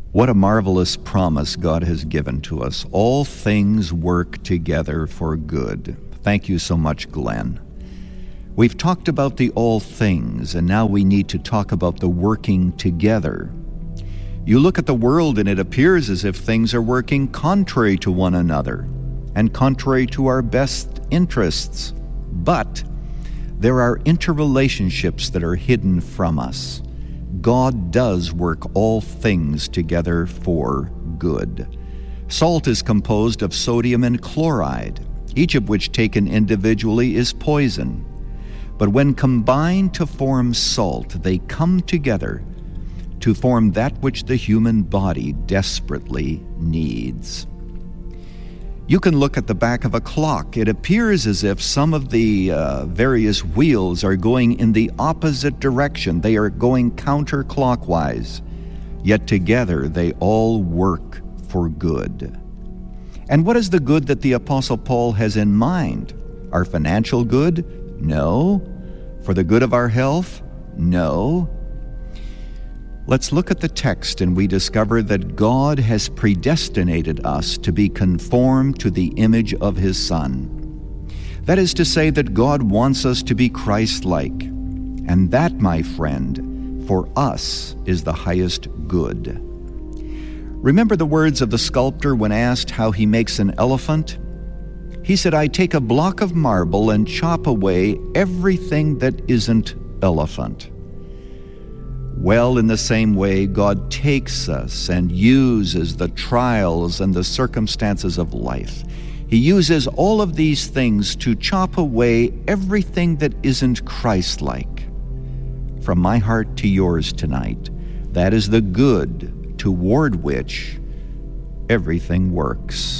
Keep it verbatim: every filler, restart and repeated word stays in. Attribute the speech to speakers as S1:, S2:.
S1: What a marvelous promise God has given to us. All things work together for good. Thank you so much, Glenn. We've talked about the all things, and now we need to talk about the working together. You look at the world and it appears as if things are working contrary to one another and contrary to our best interests. But there are interrelationships that are hidden from us. God does work all things together for good. Salt is composed of sodium and chloride, each of which taken individually is poison. But when combined to form salt, they come together to form that which the human body desperately needs. You can look at the back of a clock. It appears as if some of the uh, various wheels are going in the opposite direction. They are going counterclockwise, yet together they all work for good. And what is the good that the Apostle Paul has in mind? Our financial good? No. For the good of our health? No. Let's look at the text, and we discover that God has predestinated us to be conformed to the image of His Son. That is to say that God wants us to be Christ-like. And that, my friend, for us is the highest good. Remember the words of the sculptor when asked how he makes an elephant? He said, I take a block of marble and chop away everything that isn't elephant. Well, in the same way, God takes us and uses the trials and the circumstances of life. He uses all of these things to chop away everything that isn't Christ-like. From my heart to yours tonight, that is the good toward which everything works.